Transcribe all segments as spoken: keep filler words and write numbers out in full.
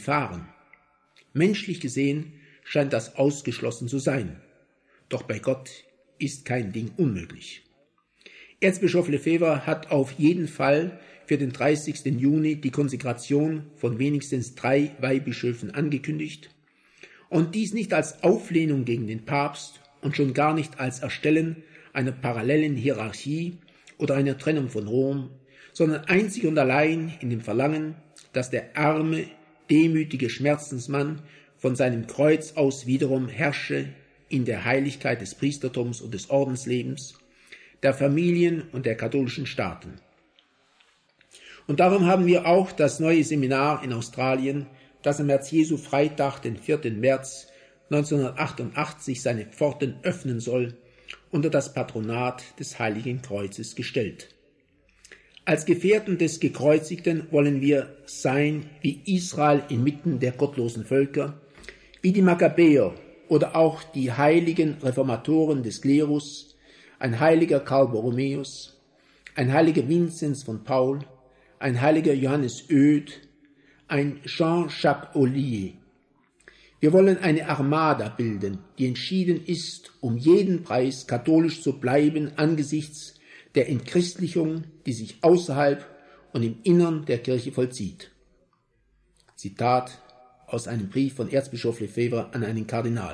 Gefahren. Menschlich gesehen scheint das ausgeschlossen zu sein. Doch bei Gott ist kein Ding unmöglich. Erzbischof Lefebvre hat auf jeden Fall für den dreißigsten Juni die Konsekration von wenigstens drei Weihbischöfen angekündigt und dies nicht als Auflehnung gegen den Papst und schon gar nicht als Erstellen einer parallelen Hierarchie oder einer Trennung von Rom, sondern einzig und allein in dem Verlangen, dass der arme, demütige Schmerzensmann von seinem Kreuz aus wiederum herrsche in der Heiligkeit des Priestertums und des Ordenslebens, der Familien und der katholischen Staaten. Und darum haben wir auch das neue Seminar in Australien, das am Herz-Jesu-Freitag, den vierten März neunzehnhundertachtundachtzig, seine Pforten öffnen soll, unter das Patronat des Heiligen Kreuzes gestellt. Als Gefährten des Gekreuzigten wollen wir sein wie Israel inmitten der gottlosen Völker, wie die Makkabäer oder auch die heiligen Reformatoren des Klerus, ein heiliger Karl Borromäus, ein heiliger Vinzenz von Paul, ein heiliger Johannes Oed, ein Jean-Jacques Ollier. Wir wollen eine Armada bilden, die entschieden ist, um jeden Preis katholisch zu bleiben angesichts der Entchristlichung, die sich außerhalb und im Innern der Kirche vollzieht. Zitat aus einem Brief von Erzbischof Lefebvre an einen Kardinal.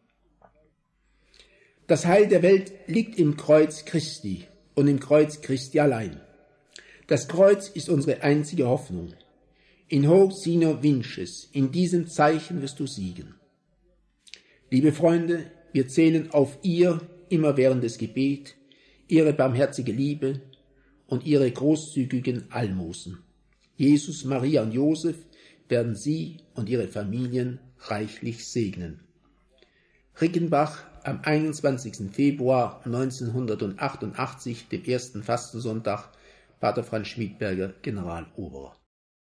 Das Heil der Welt liegt im Kreuz Christi und im Kreuz Christi allein. Das Kreuz ist unsere einzige Hoffnung. In hoc signo vinces, in diesem Zeichen wirst du siegen. Liebe Freunde, wir zählen auf ihr immerwährendes Gebet, ihre barmherzige Liebe und ihre großzügigen Almosen. Jesus, Maria und Josef werden sie und ihre Familien reichlich segnen. Rickenbach am einundzwanzigsten Februar neunzehnhundertachtundachtzig, dem ersten Fastensonntag, Pater Franz Schmidberger, Generaloberer.